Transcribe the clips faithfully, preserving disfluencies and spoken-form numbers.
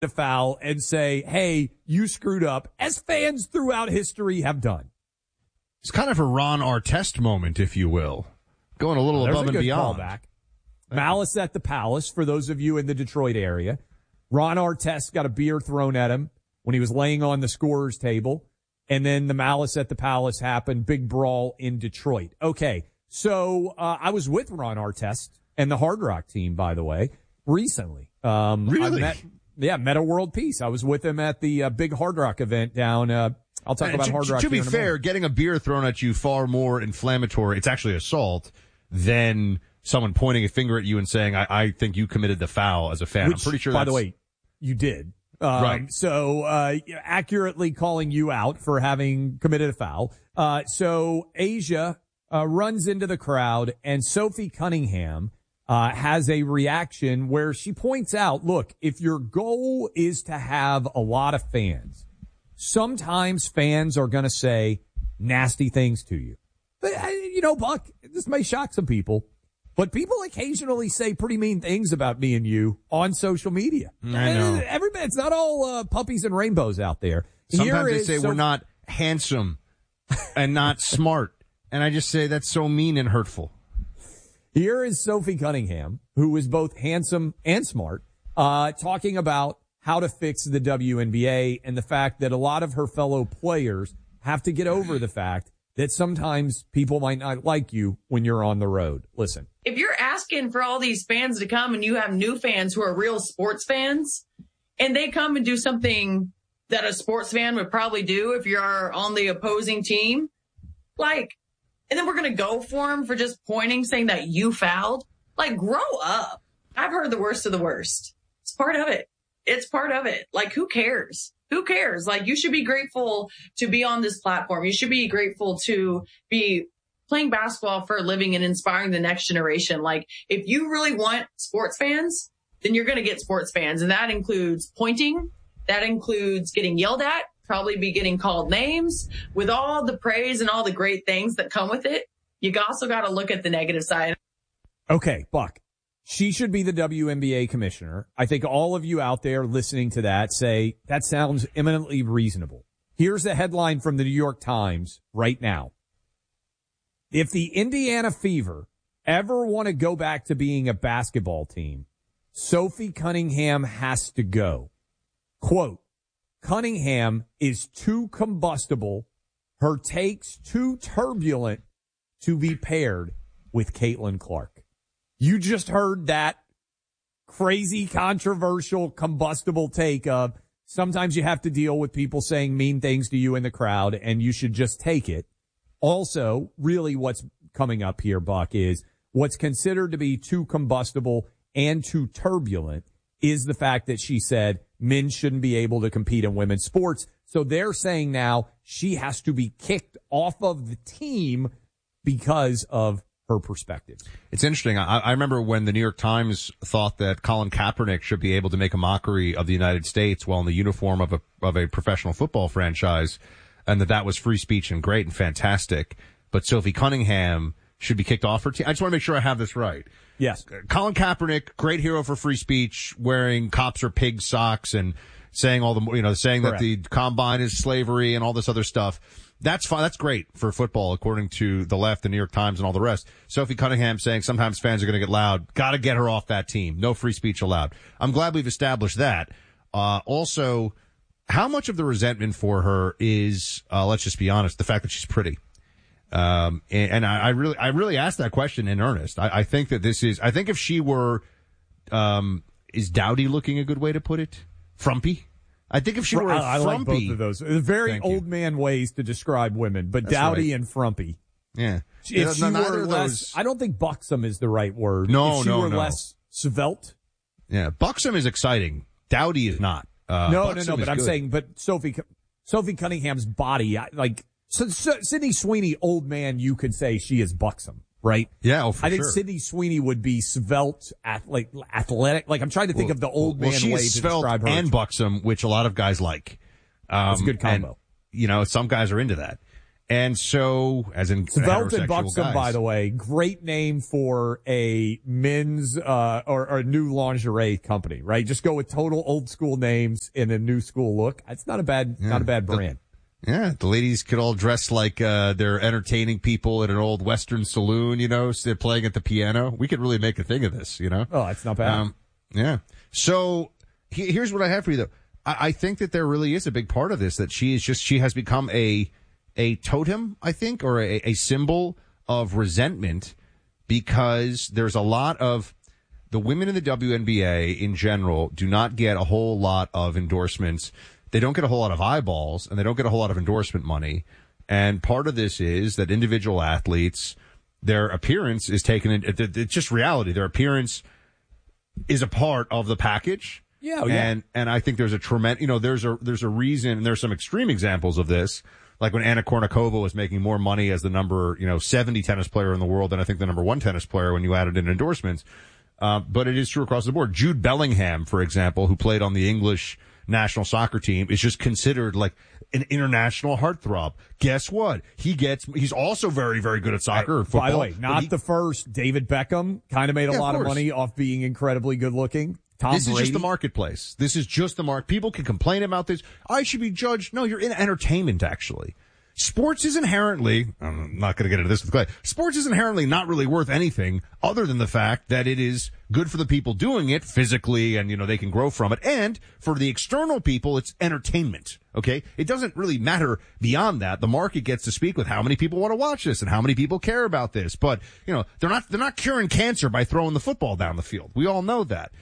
a foul and say, hey, you screwed up, as fans throughout history have done. It's kind of a Ron Artest moment, if you will. Going a little well, above a and beyond. Callback. Malice at the Palace, for those of you in the Detroit area. Ron Artest got a beer thrown at him when he was laying on the scorer's table. And then the Malice at the Palace happened, big brawl in Detroit. Okay, so uh, I was with Ron Artest and the Hard Rock team, by the way, recently. Um, really? I met, yeah, Meta World Peace. I was with him at the uh, big Hard Rock event down, uh, I'll talk and about to, Hard Rock. To be fair, getting a beer thrown at you far more inflammatory, it's actually assault, than someone pointing a finger at you and saying, I, I think you committed the foul as a fan. Which, I'm pretty sure by that's... the way, you did. Um, right. So, uh, accurately calling you out for having committed a foul. Uh, so Asia, uh, runs into the crowd and Sophie Cunningham, uh, has a reaction where she points out, look, if your goal is to have a lot of fans, sometimes fans are going to say nasty things to you. But, you know, Buck, this may shock some people. But people occasionally say pretty mean things about me and you on social media. I know. Everybody, it's not all uh, puppies and rainbows out there. Sometimes Here they is say so- we're not handsome and not smart. And I just say that's so mean and hurtful. Here is Sophie Cunningham, who is both handsome and smart, uh, talking about how to fix the W N B A and the fact that a lot of her fellow players have to get over the fact that sometimes people might not like you when you're on the road. Listen. If you're asking for all these fans to come and you have new fans who are real sports fans and they come and do something that a sports fan would probably do if you're on the opposing team, like, and then we're going to go for them for just pointing, saying that you fouled, like, grow up. I've heard the worst of the worst. It's part of it. It's part of it. Like, who cares? Who cares? Like, you should be grateful to be on this platform. You should be grateful to be playing basketball for a living and inspiring the next generation. Like, if you really want sports fans, then you're going to get sports fans. And that includes pointing. That includes getting yelled at, probably be getting called names. With all the praise and all the great things that come with it, you also got to look at the negative side. Okay, Buck. She should be the W N B A commissioner. I think all of you out there listening to that say that sounds eminently reasonable. Here's a headline from the New York Times right now. If the Indiana Fever ever want to go back to being a basketball team, Sophie Cunningham has to go. Quote, Cunningham is too combustible, her takes too turbulent to be paired with Caitlin Clark. You just heard that crazy, controversial, combustible take of sometimes you have to deal with people saying mean things to you in the crowd, and you should just take it. Also, really what's coming up here, Buck, is what's considered to be too combustible and too turbulent is the fact that she said men shouldn't be able to compete in women's sports. So they're saying now she has to be kicked off of the team because of her perspective. It's interesting. I, I remember when the New York Times thought that Colin Kaepernick should be able to make a mockery of the United States while in the uniform of a of a professional football franchise, and that that was free speech and great and fantastic. But Sophie Cunningham should be kicked off her team. I just want to make sure I have this right. Yes. Colin Kaepernick, great hero for free speech, wearing cops are pig socks and saying all the, you know, saying Correct. That the combine is slavery and all this other stuff. That's fine. That's great for football, according to the left, the New York Times, and all the rest. Sophie Cunningham saying sometimes fans are going to get loud. Got to get her off that team. No free speech allowed. I'm glad we've established that. Uh, also, how much of the resentment for her is, uh, let's just be honest, the fact that she's pretty. Um, and, and I, I really, I really asked that question in earnest. I, I think that this is, I think if she were, um, is dowdy looking a good way to put it? Frumpy? I think if she were a I, I frumpy. like both of those. Very Thank old you. man ways to describe women, but That's dowdy right. and frumpy. Yeah. If Yeah, she no, neither were of less, those- I don't think buxom is the right word. No, if she no, were no. less svelte. Yeah. Buxom is exciting. Dowdy is not. Uh, no, no, Buxom no, is but I'm good. saying, but Sophie, Sophie Cunningham's body, I- like, so, so, Sydney Sweeney, old man, you could say she is buxom, right? Yeah, oh, for I think sure. Sydney Sweeney would be svelte, athletic, athletic. Like, I'm trying to think Well, of the old well, man she way is to svelte describe her. and buxom, which a lot of guys like. Um, That's a good combo. And, you know, some guys are into that. And so, as in Svelte and heterosexual Buxom, guys. by the way, great name for a men's uh, or, or a new lingerie company, right? Just go with total old school names in a new school look. It's not a bad, Yeah. not a bad brand. The, yeah, the ladies could all dress like uh, they're entertaining people at an old Western saloon. You know, so they're playing at the piano. We could really make a thing of this. You know, oh, it's not bad. Um, yeah. So he, here's what I have for you, though. I, I think that there really is a big part of this that she is just she has become a. a totem, I think, or a, a symbol of resentment because there's a lot of the women in the W N B A in general do not get a whole lot of endorsements. They don't get a whole lot of eyeballs and they don't get a whole lot of endorsement money. And part of this is that individual athletes, their appearance is taken in, it's just reality. Their appearance is a part of the package. Yeah, oh, yeah. And, and I think there's a tremendous, you know, there's a, there's a reason, and there's some extreme examples of this. Like when Anna Kournikova was making more money as the number, you know, seventy tennis player in the world than I think the number one tennis player when you added in endorsements. Uh, but it is true across the board. Jude Bellingham, for example, who played on the English national soccer team, is just considered like an international heartthrob. Guess what? He gets, he's also very, very good at soccer or football. By the way, not he, the first. David Beckham kind of made a yeah, lot of, of money off being incredibly good looking. Tom this Brady. is just the marketplace. This is just the market. People can complain about this. I should be judged. No, you're in entertainment, actually. Sports is inherently, I'm not going to get into this with Clay, sports is inherently not really worth anything other than the fact that it is good for the people doing it physically and, you know, they can grow from it. And for the external people, it's entertainment. Okay. It doesn't really matter beyond that. The market gets to speak with how many people want to watch this and how many people care about this. But, you know, they're not, they're not curing cancer by throwing the football down the field. We all know that.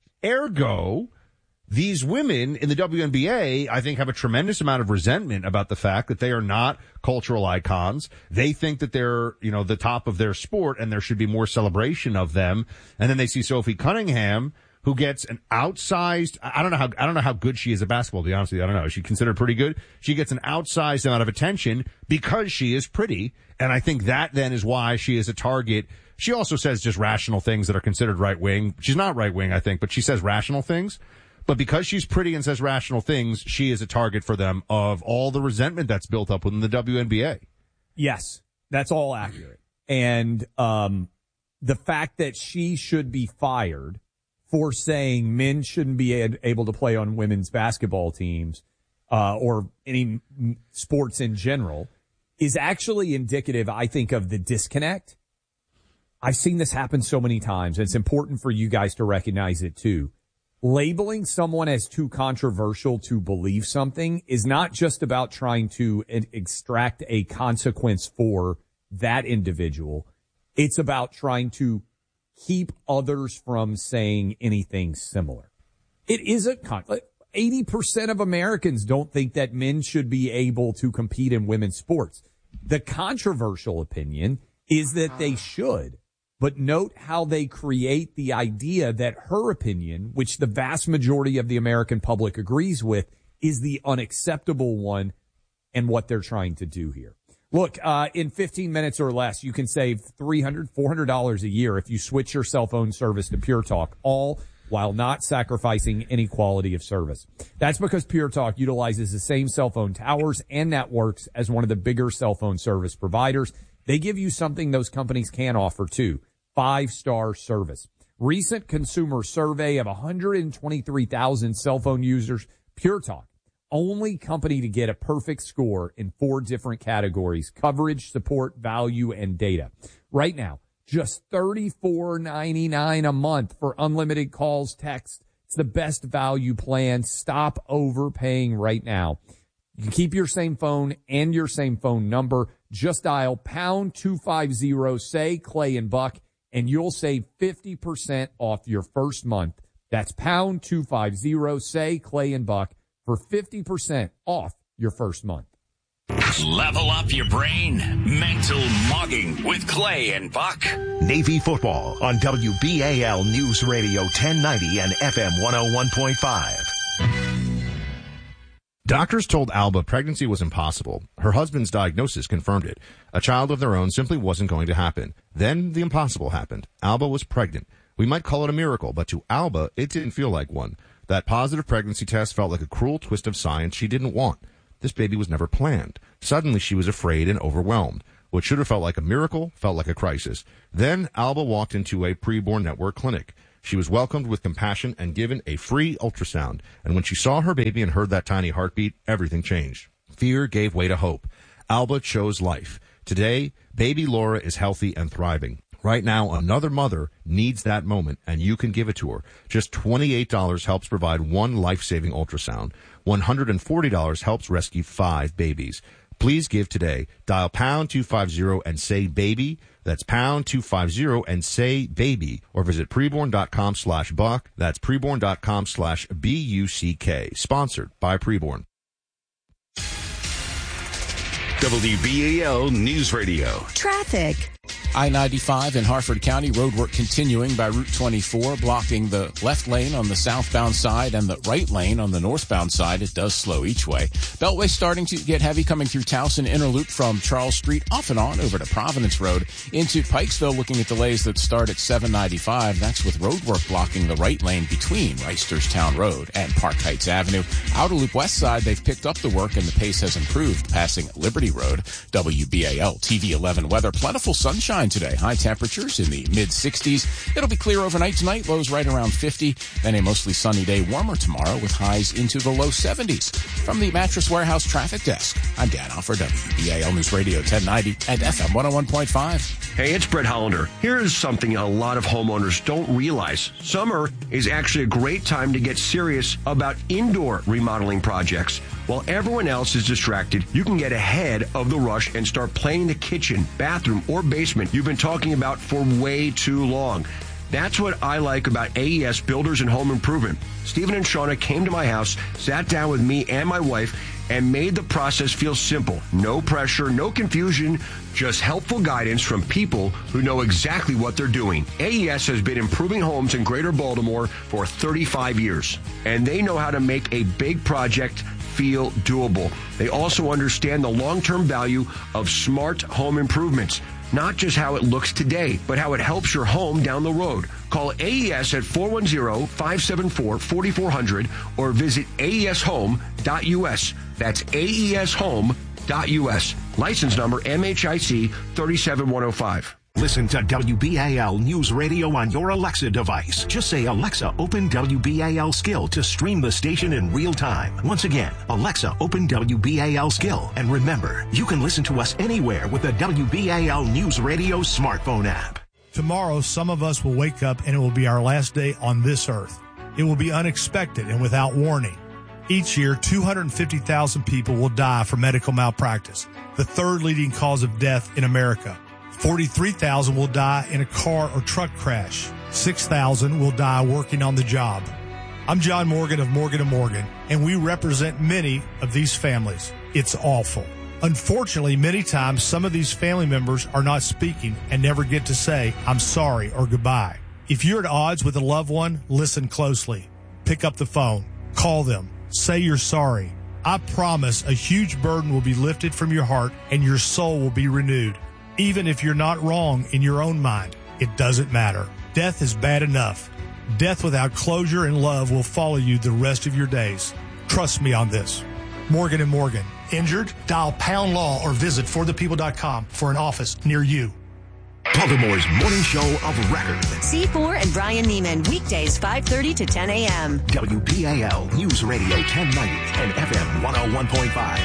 Ergo, these women in the W N B A, I think, have a tremendous amount of resentment about the fact that they are not cultural icons. They think that they're, you know, the top of their sport and there should be more celebration of them. And then they see Sophie Cunningham, who gets an outsized, I don't know how, I don't know how good she is at basketball, to be honest with you. I don't know. Is she considered pretty good? She gets an outsized amount of attention because she is pretty. And I think that then is why she is a target. She also says just rational things that are considered right wing. She's not right wing, I think, but she says rational things. But because she's pretty and says rational things, she is a target for them of all the resentment that's built up within the W N B A. Yes, that's all accurate. And um, the fact that she should be fired for saying men shouldn't be able to play on women's basketball teams uh, or any sports in general is actually indicative, I think, of the disconnect. I've seen this happen so many times. It's important for you guys to recognize it, too. Labeling someone as too controversial to believe something is not just about trying to extract a consequence for that individual. It's about trying to keep others from saying anything similar. It is a con- eighty percent of Americans don't think that men should be able to compete in women's sports. The controversial opinion is that they should. But note how they create the idea that her opinion, which the vast majority of the American public agrees with, is the unacceptable one and what they're trying to do here. Look, uh, in fifteen minutes or less, you can save three hundred dollars, four hundred dollars a year if you switch your cell phone service to Pure Talk, all while not sacrificing any quality of service. That's because Pure Talk utilizes the same cell phone towers and networks as one of the bigger cell phone service providers. They give you something those companies can't offer too. Five-star service. Recent consumer survey of one hundred twenty-three thousand cell phone users. Pure Talk, only company to get a perfect score in four different categories: coverage, support, value, and data. Right now, just thirty-four ninety-nine a month for unlimited calls, text. It's the best value plan. Stop overpaying right now. You can keep your same phone and your same phone number. Just dial pound two fifty, say Clay and Buck, and you'll save fifty percent off your first month. That's pound two fifty, say Clay and Buck, for fifty percent off your first month. Level up your brain. Mental Mogging with Clay and Buck. Navy football on W B A L News Radio ten ninety and F M one oh one point five. Doctors told Alba pregnancy was impossible. Her husband's diagnosis confirmed it. A child of their own simply wasn't going to happen. Then the impossible happened. Alba was pregnant. We might call it a miracle, but to Alba, it didn't feel like one. That positive pregnancy test felt like a cruel twist of science she didn't want. this baby was never planned. Suddenly she was afraid and overwhelmed. What should have felt like a miracle felt like a crisis. Then Alba walked into a preborn network clinic. She was welcomed with compassion and given a free ultrasound. And when she saw her baby and heard that tiny heartbeat, everything changed. Fear gave way to hope. Alba chose life. Today, baby Laura is healthy and thriving. Right now, another mother needs that moment, and you can give it to her. Just twenty-eight dollars helps provide one life-saving ultrasound. one hundred forty dollars helps rescue five babies. Please give today. Dial pound two fifty and say baby. That's pound two fifty and say baby. Or visit preborn.com slash buck. That's preborn.com slash B U C K. Sponsored by Preborn. W B A L News Radio. Traffic. I ninety-five in Harford County, roadwork continuing by Route twenty-four, blocking the left lane on the southbound side and the right lane on the northbound side. It does slow each way. Beltway starting to get heavy coming through Towson Inner Loop from Charles Street off and on over to Providence Road into Pikesville, looking at delays that start at seven ninety-five. That's with roadwork blocking the right lane between Reisterstown Road and Park Heights Avenue. Outer Loop West side, they've picked up the work and the pace has improved, passing Liberty Road. W B A L T V eleven weather, plentiful sunshine today. High temperatures in the mid sixties. It'll be clear overnight tonight, lows right around fifty. Then a mostly sunny day, warmer tomorrow with highs into the low seventies. From the Mattress Warehouse Traffic Desk, I'm Dan Offer, W B A L News Radio ten ninety and F M one oh one point five. Hey, it's Brett Hollander. Here's something a lot of homeowners don't realize. Summer is actually a great time to get serious about indoor remodeling projects. While everyone else is distracted, you can get ahead of the rush and start planning the kitchen, bathroom, or basement you've been talking about for way too long. That's what I like about A E S Builders and Home Improvement. Stephen and Shauna came to my house, sat down with me and my wife, and made the process feel simple. No pressure, no confusion, just helpful guidance from people who know exactly what they're doing. A E S has been improving homes in Greater Baltimore for thirty-five years, and they know how to make a big project feel doable. They also understand the long-term value of smart home improvements. Not just how it looks today, but how it helps your home down the road. Call A E S at four one zero, five seven four, four four zero zero or visit A E S home dot U S. That's A E S home dot U S. License number M H I C three seven one zero five. Listen to W B A L News Radio on your Alexa device. Just say, Alexa, open W B A L Skill to stream the station in real time. Once again, Alexa, open W B A L Skill. And remember, you can listen to us anywhere with the W B A L News Radio smartphone app. Tomorrow, some of us will wake up and it will be our last day on this earth. It will be unexpected and without warning. Each year, two hundred fifty thousand people will die from medical malpractice, the third leading cause of death in America. forty-three thousand will die in a car or truck crash. six thousand will die working on the job. I'm John Morgan of Morgan and Morgan, and we represent many of these families. It's awful. Unfortunately, many times some of these family members are not speaking and never get to say, I'm sorry or goodbye. If you're at odds with a loved one, listen closely. Pick up the phone. Call them. Say you're sorry. I promise a huge burden will be lifted from your heart and your soul will be renewed. Even if you're not wrong in your own mind, it doesn't matter. Death is bad enough. Death without closure and love will follow you the rest of your days. Trust me on this. Morgan and Morgan. Injured? Dial pound law or visit for the people dot com for an office near you. Baltimore's morning show of record. C four and Brian Neiman, weekdays five thirty to ten a.m. W B A L News Radio ten ninety and F M one oh one point five.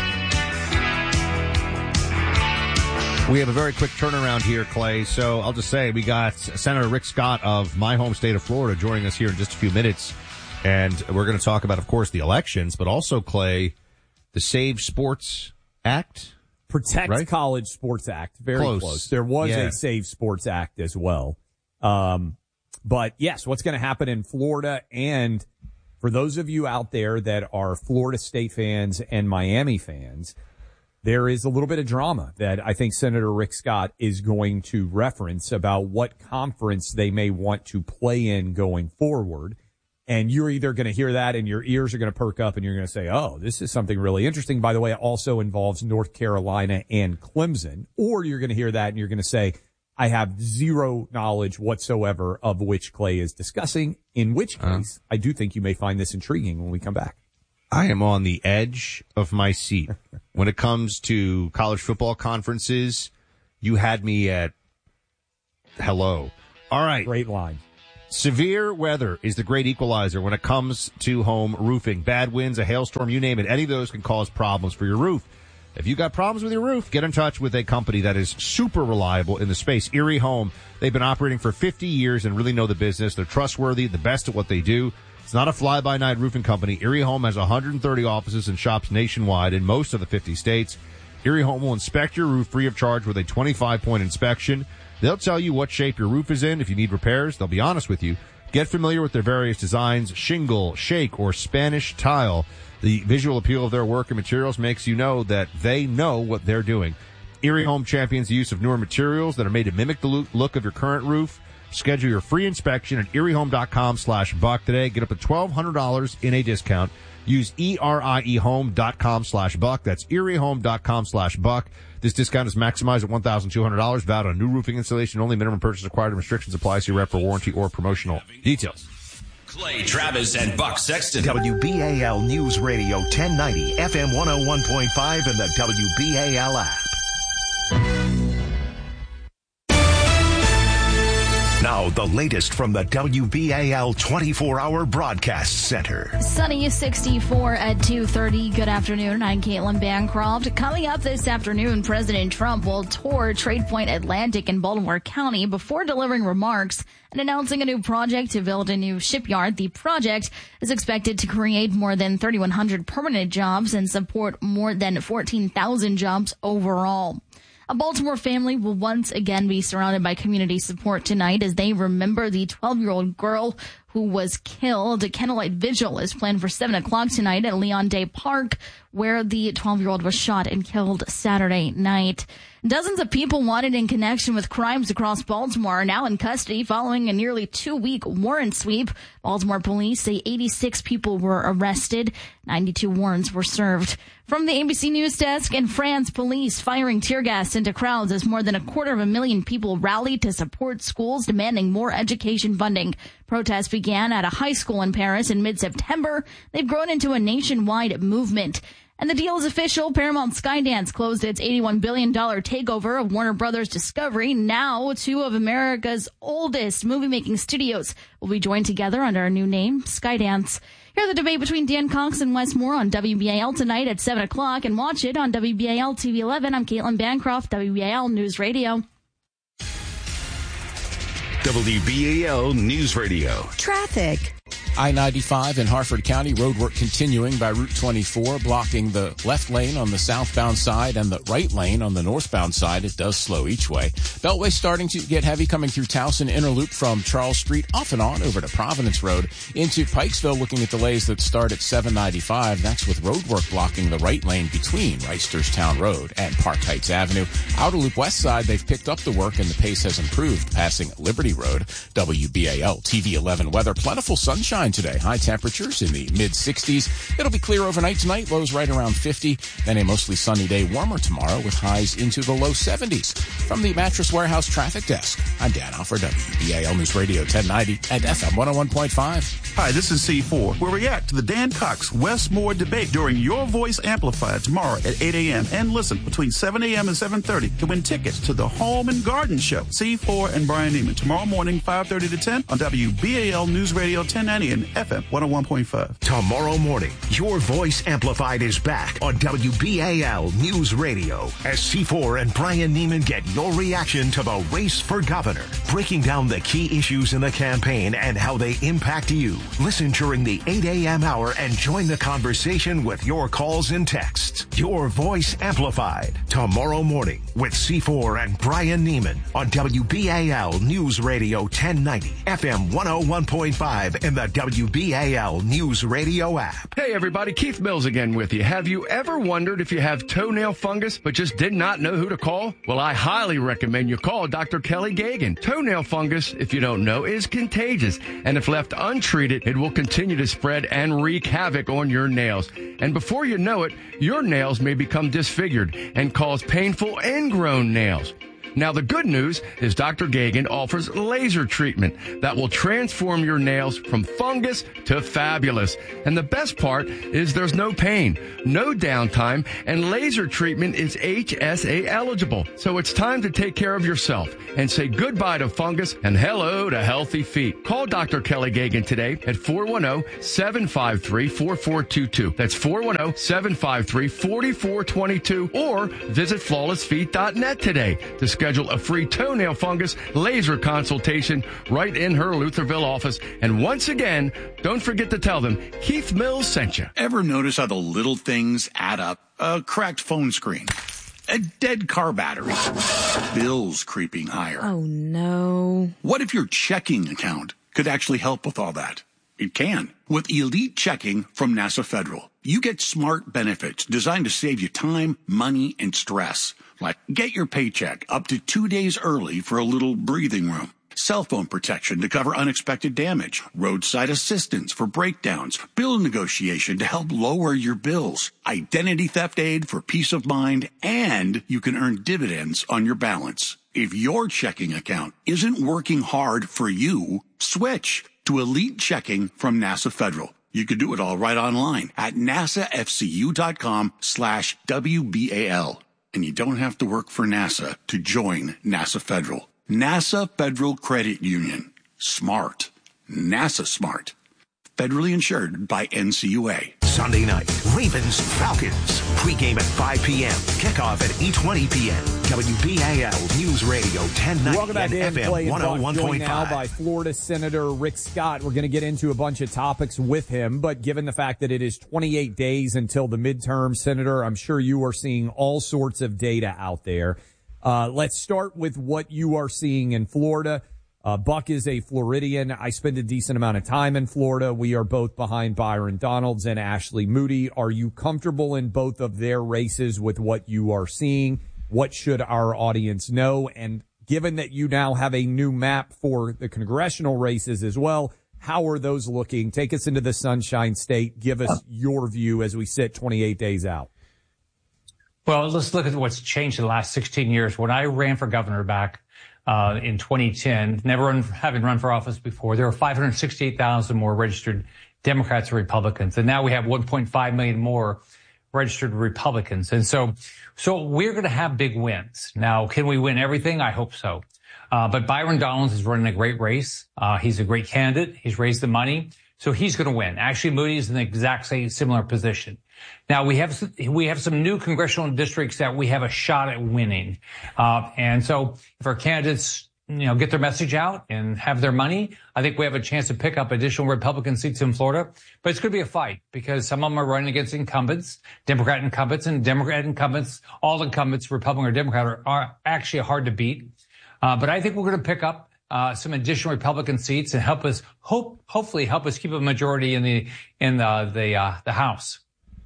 We have a very quick turnaround here, Clay. So I'll just say we got Senator Rick Scott of my home state of Florida joining us here in just a few minutes. And we're going to talk about, of course, the elections, but also, Clay, the Save Sports Act. Protect right? College Sports Act. Very close. close. There was yeah. a Save Sports Act as well. Um, but yes, what's going to happen in Florida? And for those of you out there that are Florida State fans and Miami fans, there is a little bit of drama that I think Senator Rick Scott is going to reference about what conference they may want to play in going forward. And you're either going to hear that and your ears are going to perk up and you're going to say, oh, this is something really interesting. By the way, it also involves North Carolina and Clemson. Or you're going to hear that and you're going to say, I have zero knowledge whatsoever of which Clay is discussing, in which case uh-huh. I do think you may find this intriguing when we come back. I am on the edge of my seat. When it comes to college football conferences, you had me at hello. All right. Great line. Severe weather is the great equalizer when it comes to home roofing. Bad winds, a hailstorm, you name it. Any of those can cause problems for your roof. If you got problems with your roof, get in touch with a company that is super reliable in the space, Erie Home. They've been operating for fifty years and really know the business. They're trustworthy, the best at what they do. It's not a fly-by-night roofing company. Erie Home has one hundred thirty offices and shops nationwide in most of the fifty states. Erie Home will inspect your roof free of charge with a twenty-five point inspection. They'll tell you what shape your roof is in. If you need repairs, they'll be honest with you. Get familiar with their various designs, shingle, shake, or Spanish tile. The visual appeal of their work and materials makes you know that they know what they're doing. Erie Home champions the use of newer materials that are made to mimic the look of your current roof. Schedule your free inspection at eriehome.com slash buck today. Get up to twelve hundred dollars in a discount. Use eriehome.com slash buck. That's eriehome.com slash buck. This discount is maximized at one thousand two hundred dollars. Valid on new roofing installation only. Minimum purchase required and restrictions apply. See rep for warranty or promotional details. Clay Travis and Buck Sexton. W B A L News Radio ten ninety, F M one oh one point five, and the W B A L app. Now, the latest from the W B A L twenty-four hour Broadcast Center. Sunny sixty-four at two thirty. Good afternoon. I'm Caitlin Bancroft. Coming up this afternoon, President Trump will tour Trade Point Atlantic in Baltimore County before delivering remarks and announcing a new project to build a new shipyard. The project is expected to create more than thirty-one hundred permanent jobs and support more than fourteen thousand jobs overall. A Baltimore family will once again be surrounded by community support tonight as they remember the twelve-year-old girl who was killed. A candlelight vigil is planned for seven o'clock tonight at Leon Day Park, where the twelve-year-old was shot and killed Saturday night. Dozens of people wanted in connection with crimes across Baltimore are now in custody following a nearly two-week warrant sweep. Baltimore police say eighty-six people were arrested. ninety-two warrants were served. From the A B C News Desk, in France, police firing tear gas into crowds as more than a quarter of a million people rallied to support schools demanding more education funding. Protests began at a high school in Paris in mid-September. They've grown into a nationwide movement. And the deal is official. Paramount Skydance closed its eighty-one billion dollars takeover of Warner Brothers Discovery. Now, two of America's oldest movie-making studios will be joined together under a new name, Skydance. Hear the debate between Dan Cox and Wes Moore on W B A L tonight at seven o'clock, and watch it on W B A L T V eleven. I'm Caitlin Bancroft, W B A L News Radio. W B A L News Radio. Traffic. I ninety-five in Harford County, roadwork continuing by Route twenty-four, blocking the left lane on the southbound side and the right lane on the northbound side. It does slow each way. Beltway starting to get heavy coming through Towson Inner Loop from Charles Street off and on over to Providence Road into Pikesville, looking at delays that start at seven ninety-five. That's with roadwork blocking the right lane between Reisterstown Road and Park Heights Avenue. Outer Loop West side, they've picked up the work and the pace has improved, passing Liberty Road. W B A L T V eleven weather, plentiful sunshine today. High temperatures in the mid sixties. It'll be clear overnight tonight. Lows right around fifty. Then a mostly sunny day, warmer tomorrow with highs into the low seventies. From the Mattress Warehouse Traffic Desk, I'm Dan Offer, W B A L News Radio ten ninety and F M one oh one point five. Hi, this is C four. We'll react to the Dan Cox Wes Moore debate during Your Voice Amplified tomorrow at eight a.m. And listen, between seven a.m. and seven thirty to win tickets to the Home and Garden Show. C four and Brian Neiman tomorrow morning, five thirty to ten on W B A L News Radio ten ninety and F M one oh one point five. Tomorrow morning, Your Voice Amplified is back on W B A L News Radio as C four and Brian Neiman get your reaction to the race for governor, breaking down the key issues in the campaign and how they impact you. Listen during the eight a.m. hour and join the conversation with your calls and texts. Your Voice Amplified tomorrow morning with C four and Brian Neiman on W B A L News Radio ten ninety, F M one oh one point five, and the W B A L News Radio app. Hey everybody, Keith Mills again with you. Have you ever wondered if you have toenail fungus but just did not know who to call? Well, I highly recommend you call Doctor Kelly Gagan. Toenail fungus, if you don't know, is contagious, and if left untreated, it will continue to spread and wreak havoc on your nails. And before you know it, your nails may become disfigured and cause painful ingrown nails. Now, the good news is Doctor Gagan offers laser treatment that will transform your nails from fungus to fabulous. And the best part is there's no pain, no downtime, and laser treatment is H S A eligible. So it's time to take care of yourself and say goodbye to fungus and hello to healthy feet. Call Doctor Kelly Gagan today at four one zero, seven five three, four four two two. That's four one zero, seven five three, four four two two, or visit flawless feet dot net today to schedule a free toenail fungus laser consultation right in her Lutherville office. And once again, don't forget to tell them Keith Mills sent you. Ever notice how the little things add up? A cracked phone screen, a dead car battery, bills creeping higher. Oh, no. What if your checking account could actually help with all that? It can. With Elite Checking from NASA Federal, you get smart benefits designed to save you time, money, and stress. Like get your paycheck up to two days early for a little breathing room. Cell phone protection to cover unexpected damage, roadside assistance for breakdowns, bill negotiation to help lower your bills, identity theft aid for peace of mind, and you can earn dividends on your balance. If your checking account isn't working hard for you, switch to Elite Checking from NASA Federal. You can do it all right online at nasafcu.com slash WBAL. And you don't have to work for NASA to join NASA Federal. NASA Federal Credit Union. Smart. NASA smart. Federally insured by N C U A. Sunday night, Ravens, Falcons. Pre-game at five p.m. Kickoff at eight twenty p.m. W B A L News Radio ten ninety Welcome back in. F M Clay and one oh one Buck, point joined now five. by Florida Senator Rick Scott. We're going to get into a bunch of topics with him, but given the fact that it is twenty-eight days until the midterm, Senator, I'm sure you are seeing all sorts of data out there. Uh, let's start with what you are seeing in Florida. Uh, Buck is a Floridian. I spend a decent amount of time in Florida. We are both behind Byron Donalds and Ashley Moody. Are you comfortable in both of their races with what you are seeing? What should our audience know? And given that you now have a new map for the congressional races as well, how are those looking? Take us into the Sunshine State. Give us your view as we sit twenty-eight days out. Well, let's look at what's changed in the last sixteen years. When I ran for governor back uh, in twenty ten, never run, having run for office before, there were five hundred sixty-eight thousand more registered Democrats and Republicans. And now we have one point five million more registered Republicans. And so, so we're going to have big wins. Now, can we win everything? I hope so. Uh, but Byron Donalds is running a great race. Uh, he's a great candidate. He's raised the money. So he's going to win. Ashley Moody is in the exact same similar position. Now we have we have some new congressional districts that we have a shot at winning, uh, and so if our candidates, you know, get their message out and have their money, I think we have a chance to pick up additional Republican seats in Florida. But it's going to be a fight because some of them are running against incumbents, Democrat incumbents, and Democrat incumbents. All incumbents, Republican or Democrat, are, are actually hard to beat. Uh, but I think we're going to pick up uh, some additional Republican seats and help us hope, hopefully, help us keep a majority in the in the the, uh, the House.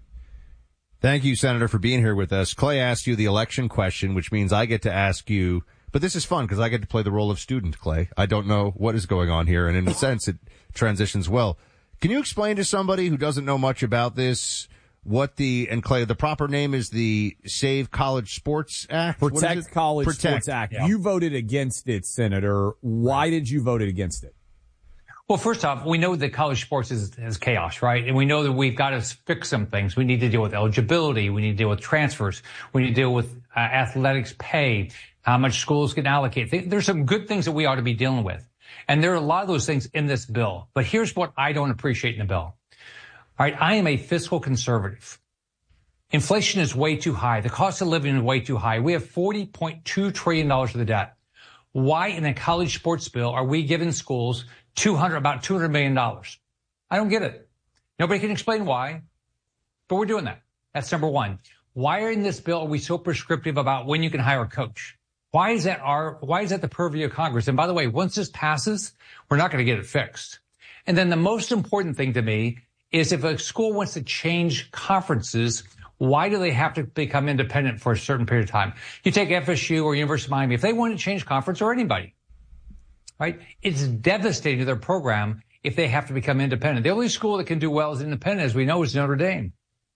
Thank you, Senator, for being here with us. Clay asked you the election question, which means I get to ask you, but this is fun because I get to play the role of student, Clay. I don't know what is going on here, and in a sense, it transitions well. Can you explain to somebody who doesn't know much about this what the, and Clay, the proper name is the Save College Sports Act? Protect College Protect. Sports Act. Yeah. You voted against it, Senator. Why did you vote against it? Well, first off, we know that college sports is, is chaos, right? And we know that we've got to fix some things. We need to deal with eligibility. We need to deal with transfers. We need to deal with uh, athletics pay, how much schools can allocate. There's some good things that we ought to be dealing with. And there are a lot of those things in this bill. But here's what I don't appreciate in the bill. All right, I am a fiscal conservative. Inflation is way too high. The cost of living is way too high. We have forty point two trillion dollars of the debt. Why in a college sports bill are we giving schools two hundred, about two hundred million dollars? I don't get it. Nobody can explain why, but we're doing that. That's number one. Why in this bill are we so prescriptive about when you can hire a coach? Why is that our, why is that the purview of Congress? And by the way, once this passes, we're not going to get it fixed. And then the most important thing to me is if a school wants to change conferences, why do they have to become independent for a certain period of time? You take F S U or University of Miami, if they want to change conference, or anybody, right? It's devastating to their program if they have to become independent. The only school that can do well as independent, as we know, is Notre Dame.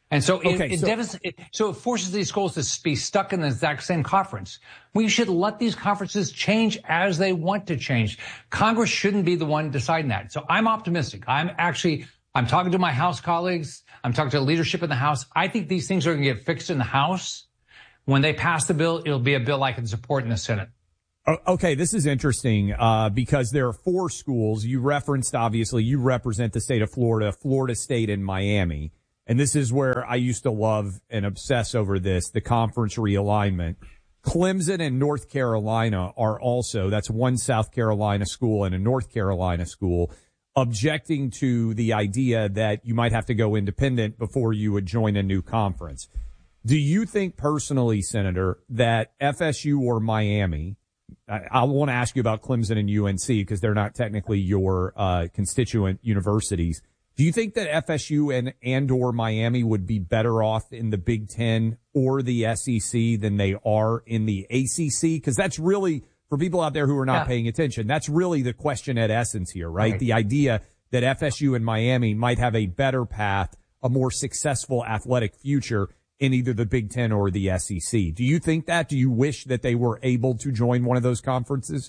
And so it, okay, it, so, devast- it, so it forces these schools to be stuck in the exact same conference. We should let these conferences change as they want to change. Congress shouldn't be the one deciding that. So I'm optimistic. I'm actually, I'm talking to my House colleagues. I'm talking to leadership in the House. I think these things are going to get fixed in the House. When they pass the bill, it'll be a bill I can support in the Senate. Okay, this is interesting uh, because there are four schools. You referenced, obviously, you represent the state of Florida, Florida State and Miami. And this is where I used to love and obsess over this, the conference realignment. Clemson and North Carolina are also, that's one South Carolina school and a North Carolina school, objecting to the idea that you might have to go independent before you would join a new conference. Do you think personally, Senator, that F S U or Miami, I, I want to ask you about Clemson and U N C because they're not technically your uh, constituent universities. Do you think that F S U and, and or Miami would be better off in the Big Ten or the S E C than they are in the A C C? Because that's really, for people out there who are not yeah. paying attention, that's really the question at essence here, right? right? The idea that F S U and Miami might have a better path, a more successful athletic future in either the Big Ten or the S E C. Do you think that? Do you wish that they were able to join one of those conferences?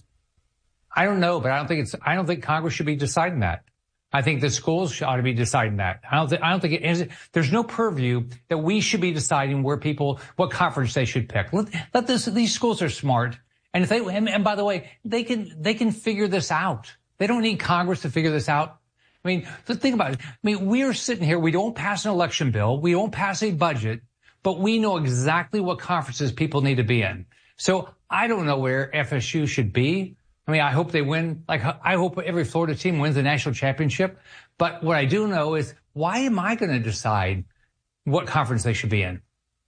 I don't know, but I don't think it's, I don't think Congress should be deciding that. I think the schools ought to be deciding that. I don't think, I don't think it is, there's no purview that we should be deciding where people, what conference they should pick. Let, let this, these schools are smart. And if they, and, and by the way, they can, they can figure this out. They don't need Congress to figure this out. I mean, think about it. I mean, we're sitting here, we don't pass an election bill, we don't pass a budget, but we know exactly what conferences people need to be in. So I don't know where F S U should be. I mean, I hope they win. Like, I hope every Florida team wins the national championship. But what I do know is, why am I going to decide what conference they should be in?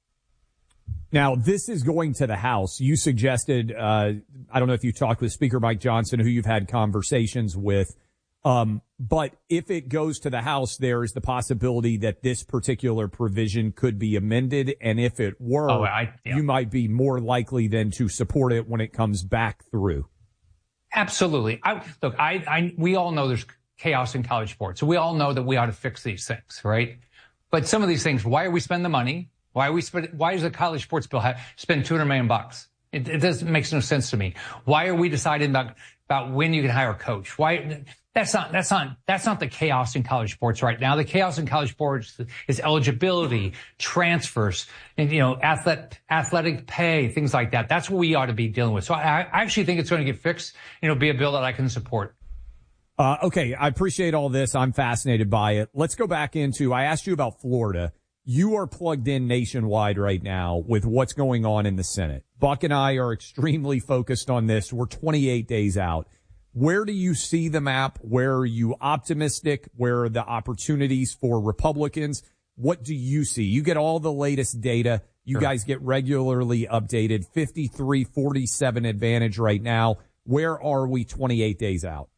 Now, this is going to the House. You suggested, uh, I don't know if you talked with Speaker Mike Johnson, who you've had conversations with. Um, but if it goes to the House, there is the possibility that this particular provision could be amended. And if it were, oh, I, yeah. you might be more likely than to support it when it comes back through. Absolutely. I, look, I, I, we all know there's chaos in college sports. So we all know that we ought to fix these things, right? But some of these things, why are we spending the money? Why are we spend, why does the college sports bill have, spend two hundred million bucks? It, it doesn't, makes no sense to me. Why are we deciding about, about when you can hire a coach? Why, that's not, that's not, that's not the chaos in college sports right now. The chaos in college sports is eligibility, transfers, and, you know, athletic, athletic pay, things like that. That's what we ought to be dealing with. So I, I actually think it's going to get fixed. It'll be a bill that I can support. Uh, okay. I appreciate all this. I'm fascinated by it. Let's go back into, I asked you about Florida. You are plugged in nationwide right now with what's going on in the Senate. Buck and I are extremely focused on this. We're twenty-eight days out. Where do you see the map? Where are you optimistic? Where are the opportunities for Republicans? What do you see? You get all the latest data. You sure. guys get regularly updated. fifty-three forty-seven advantage right now. Where are we twenty-eight days out?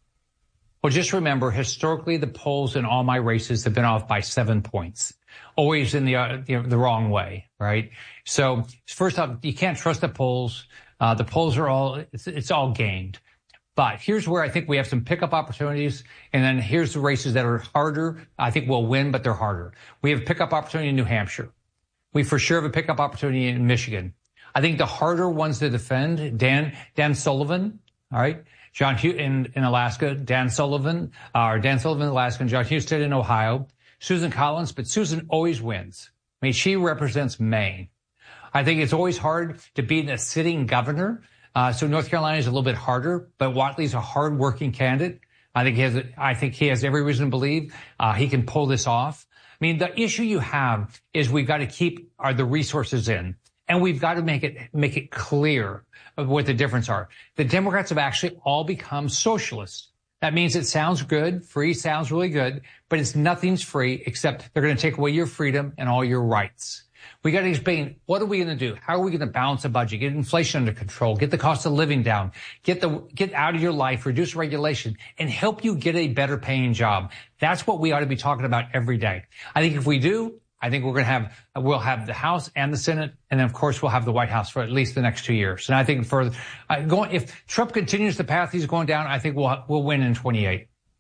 Well, just remember, historically, the polls in all my races have been off by seven points. Always in the, uh, you know, the wrong way, right? So first off, you can't trust the polls. Uh, the polls are all, it's, it's all gamed. But here's where I think we have some pickup opportunities. And then here's the races that are harder. I think we'll win, but they're harder. We have a pickup opportunity in New Hampshire. We for sure have a pickup opportunity in Michigan. I think the harder ones to defend, Dan, Dan Sullivan, all right? John Hugh in, in Alaska, Dan Sullivan, uh, or Dan Sullivan in Alaska, and John Husted in Ohio, Susan Collins, but Susan always wins. I mean, she represents Maine. I think it's always hard to beat a sitting governor. Uh, so North Carolina is a little bit harder, but Whatley's a hard-working candidate. I think he has, I think he has every reason to believe, uh, he can pull this off. I mean, the issue you have is we've got to keep our, the resources in, and we've got to make it, make it clear of what the difference are. The Democrats have actually all become socialists. That means it sounds good. Free sounds really good, but it's nothing's free except they're going to take away your freedom and all your rights. We got to explain, what are we going to do? How are we going to balance a budget, get inflation under control, get the cost of living down, get the, get out of your life, reduce regulation, and help you get a better paying job. That's what we ought to be talking about every day. I think if we do, I think we're going to have, we'll have the House and the Senate, and then of course we'll have the White House for at least the next two years. And I think for uh, going, if Trump continues the path he's going down, I think we'll we'll win in twenty-eight.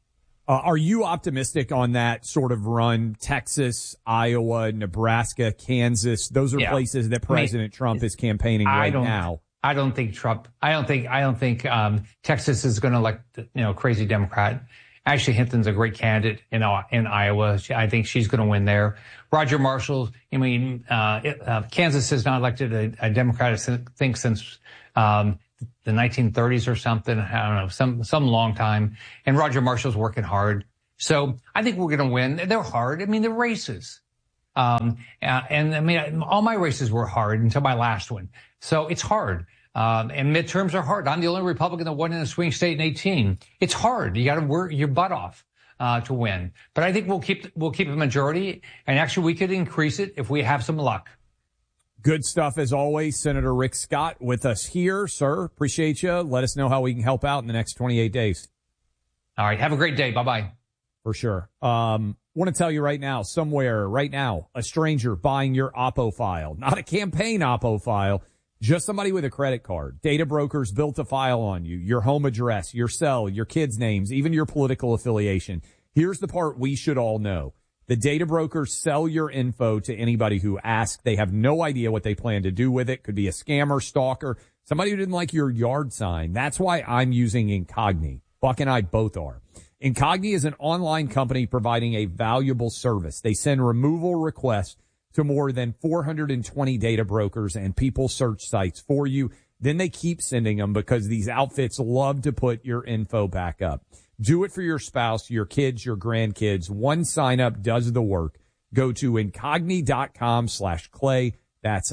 Uh, are you optimistic on that sort of run? Texas, Iowa, Nebraska, Kansas, those are yeah. places that President I mean, Trump is campaigning I right now. I don't think Trump, I don't think, I don't think, um, Texas is going to elect, you know, crazy Democrat. Ashley Hinton's a great candidate in, in Iowa. I think she's going to win there. Roger Marshall, I mean, uh, it, uh Kansas has not elected a, a Democrat, I think, since, um, the nineteen thirties or something. I don't know, some, some long time. And Roger Marshall's working hard. So I think we're going to win. They're hard. I mean, they're races. Um, and I mean, all my races were hard until my last one. So it's hard. Um, and midterms are hard. I'm the only Republican that won in a swing state in eighteen. It's hard. You got to work your butt off, uh, to win. But I think we'll keep, we'll keep a majority. And actually we could increase it if we have some luck. Good stuff as always. Senator Rick Scott with us here, sir. Appreciate you. Let us know how we can help out in the next twenty-eight days. All right. Have a great day. Bye-bye. For sure. Um, want to tell you right now, somewhere right now, a stranger buying your Oppo file, not a campaign Oppo file, just somebody with a credit card. Data brokers built a file on you, your home address, your cell, your kids' names, even your political affiliation. Here's the part we should all know. The data brokers sell your info to anybody who asks. They have no idea what they plan to do with it. Could be a scammer, stalker, somebody who didn't like your yard sign. That's why I'm using Incogni. Buck and I both are. Incogni is an online company providing a valuable service. They send removal requests to more than four hundred twenty data brokers and people search sites for you. Then they keep sending them because these outfits love to put your info back up. Do it for your spouse, your kids, your grandkids. One sign up does the work. Go to incogni.com slash clay. That's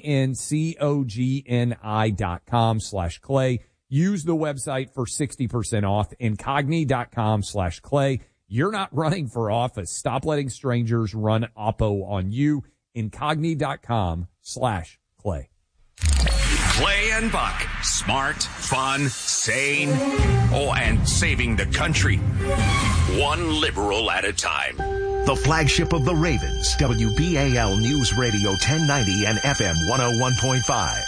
I-N-C-O-G-N-I dot com slash clay. Use the website for sixty percent off. Incogni.com slash clay. You're not running for office. Stop letting strangers run Oppo on you. Incogni.com slash clay. Clay and Buck. Smart, fun, sane, oh, and saving the country. One liberal at a time. The flagship of the Ravens, W B A L News Radio ten ninety and F M one oh one point five.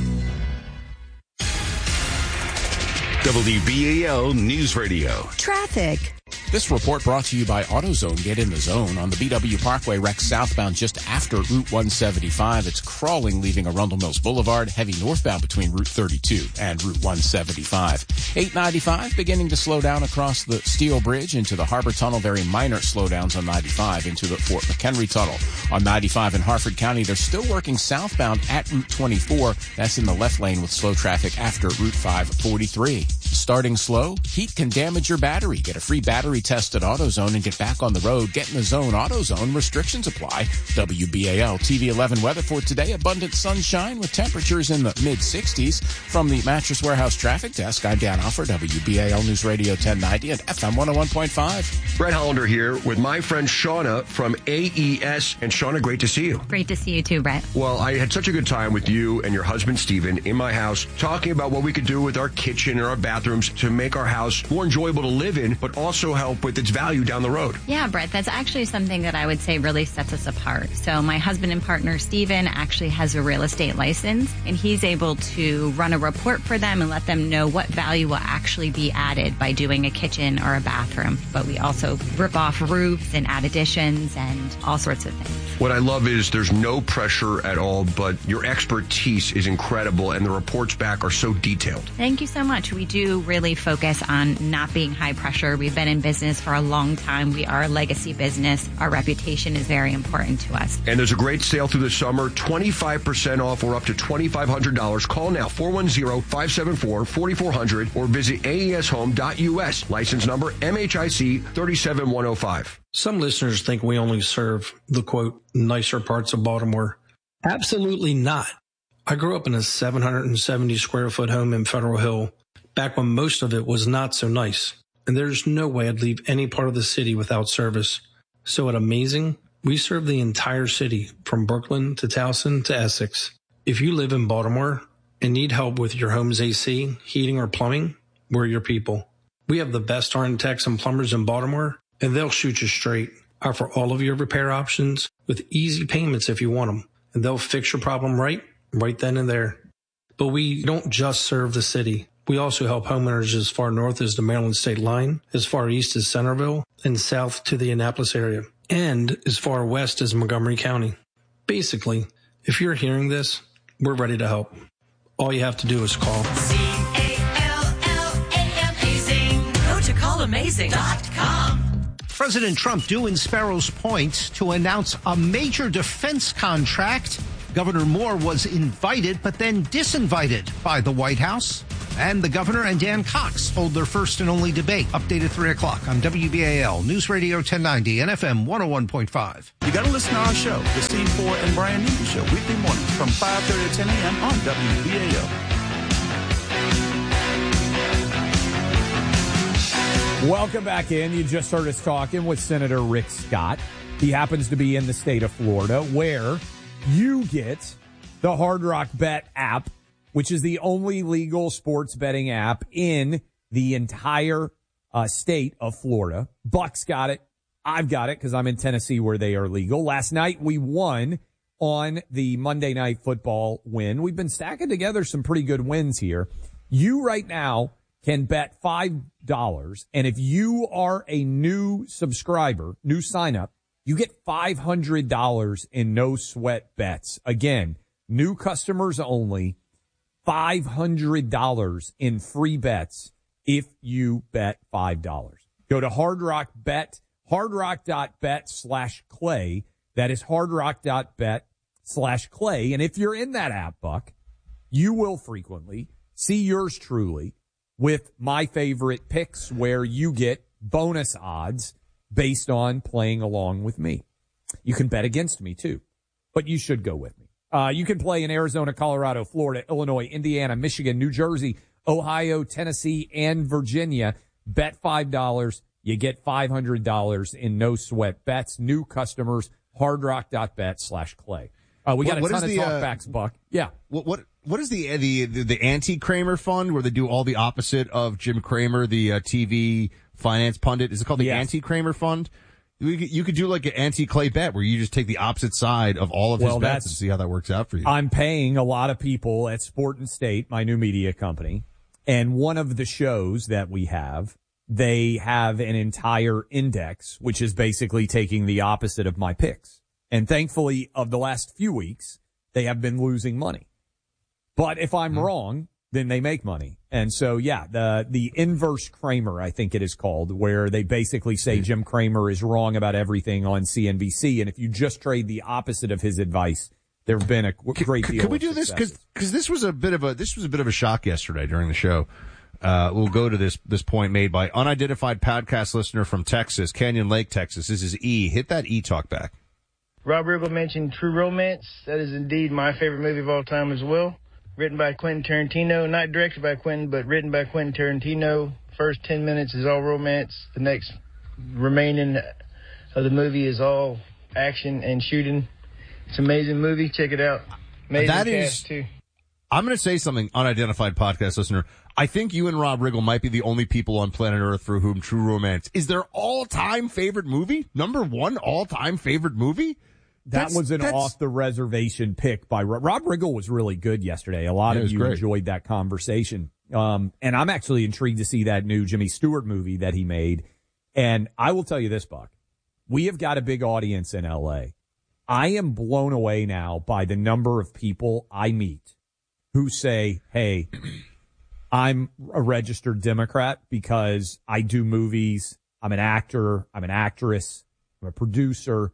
W B A L News Radio. Traffic. This report brought to you by AutoZone. Get in the zone. On the B W Parkway, wrecked southbound just after Route one seventy-five. It's crawling, leaving Arundel Mills Boulevard. Heavy northbound between Route thirty-two and Route one seventy-five. eight ninety-five beginning to slow down across the Steel Bridge into the Harbor Tunnel. Very minor slowdowns on ninety-five into the Fort McHenry Tunnel. On ninety-five in Harford County, they're still working southbound at Route twenty-four. That's in the left lane with slow traffic after Route five forty-three. Starting slow? Heat can damage your battery. Get a free battery test at AutoZone and get back on the road. Get in the zone. AutoZone. Restrictions apply. W B A L T V eleven weather for today. Abundant sunshine with temperatures in the mid sixties. From the Mattress Warehouse Traffic Desk, I'm Dan Offer, W B A L News Radio ten ninety and F M one oh one point five. Brett Hollander here with my friend Shauna from A E S. And Shauna, great to see you. Great to see you too, Brett. Well, I had such a good time with you and your husband, Steven, in my house, talking about what we could do with our kitchen and our bathrooms to make our house more enjoyable to live in, but also help with its value down the road. Yeah, Brett, that's actually something that I would say really sets us apart. So my husband and partner, Steven, actually has a real estate license, and he's able to run a report for them and let them know what value will actually be added by doing a kitchen or a bathroom. But we also rip off roofs and add additions and all sorts of things. What I love is there's no pressure at all, but your expertise is incredible, and the reports back are so detailed. Thank you so much. We do really focus on not being high pressure. We've been in business for a long time. We are a legacy business. Our reputation is very important to us. And there's a great sale through the summer, twenty-five percent off or up to twenty-five hundred dollars. Call now, four one zero, five seven four, four four zero zero or visit A E S home dot U S. License number M H I C three seven one oh five. Some listeners think we only serve the, quote, nicer parts of Baltimore. Absolutely not. I grew up in a seven hundred seventy square foot home in Federal Hill, back when most of it was not so nice. And there's no way I'd leave any part of the city without service. So at Amazing, we serve the entire city, from Brooklyn to Towson to Essex. If you live in Baltimore and need help with your home's A C, heating, or plumbing, we're your people. We have the best R N techs and plumbers in Baltimore, and they'll shoot you straight. Offer all of your repair options with easy payments if you want them, and they'll fix your problem right, right then and there. But we don't just serve the city. We also help homeowners as far north as the Maryland state line, as far east as Centerville, and south to the Annapolis area, and as far west as Montgomery County. Basically, if you're hearing this, we're ready to help. All you have to do is call. C A L L A M Amazing. Go to call amazing dot com. President Trump due in Sparrows Point to announce a major defense contract. Governor Moore was invited but then disinvited by the White House. And the governor and Dan Cox hold their first and only debate. Update at three o'clock on W B A L News Radio ten ninety and F M one oh one point five. You got to listen to our show, the Steve Ford and Brian Newman Show, weekday mornings from five thirty to ten a.m. on W B A L. Welcome back in. You just heard us talking with Senator Rick Scott. He happens to be in the state of Florida, where you get the Hard Rock Bet app, which is the only legal sports betting app in the entire uh, state of Florida. Buck's got it. I've got it because I'm in Tennessee where they are legal. Last night we won on the Monday Night Football win. We've been stacking together some pretty good wins here. You right now can bet five dollars, and if you are a new subscriber, new sign up, you get five hundred dollars in no sweat bets. Again, new customers only, five hundred dollars in free bets if you bet five dollars. Go to Hard Rock Bet, hardrock.bet slash clay. That is hardrock.bet slash clay. And if you're in that app, Buck, you will frequently see yours truly with my favorite picks where you get bonus odds based on playing along with me. You can bet against me too, but you should go with me. Uh, you can play in Arizona, Colorado, Florida, Illinois, Indiana, Michigan, New Jersey, Ohio, Tennessee, and Virginia. Bet five dollars. You get five hundred dollars in no sweat bets. New customers, hardrock.bet slash clay. Uh, we got what, a ton of the, talkbacks, uh, Buck. Yeah. What, what, what is the, the, the, the anti-Kramer fund where they do all the opposite of Jim Cramer, the uh, T V finance pundit? Is it called the yes. anti-Kramer fund? You could do like an anti-Clay bet where you just take the opposite side of all of his well, bets and see how that works out for you. I'm paying a lot of people at Sport and State, my new media company, and one of the shows that we have, they have an entire index, which is basically taking the opposite of my picks. And thankfully, of the last few weeks, they have been losing money. But if I'm mm-hmm. wrong, then they make money. And so, yeah, the the inverse Kramer, I think it is called, where they basically say mm-hmm. Jim Cramer is wrong about everything on C N B C. And if you just trade the opposite of his advice, there have been a great can, deal can we of do successes. this? Because this was a bit of a this was a bit of a shock yesterday during the show. Uh, we'll go to this this point made by unidentified podcast listener from Texas, Canyon Lake, Texas. This is E. Hit that E talk back. Rob Riggle mentioned True Romance. That is indeed my favorite movie of all time as well. Written by Quentin Tarantino, not directed by Quentin, but written by Quentin Tarantino. First ten minutes is all romance. The next remaining of the movie is all action and shooting. It's an amazing movie. Check it out. Amazing that cast is, too. I'm going to say something, unidentified podcast listener. I think you and Rob Riggle might be the only people on planet Earth for whom True Romance is their all-time favorite movie. Number one all-time favorite movie. That That's, was an that's... off-the-reservation pick by Rob. Rob Riggle was really good yesterday. A lot yeah, of you great. enjoyed that conversation. Um, and I'm actually intrigued to see that new Jimmy Stewart movie that he made. And I will tell you this, Buck. We have got a big audience in L A. I am blown away now by the number of people I meet who say, hey, I'm a registered Democrat because I do movies. I'm an actor. I'm an actress. I'm a producer.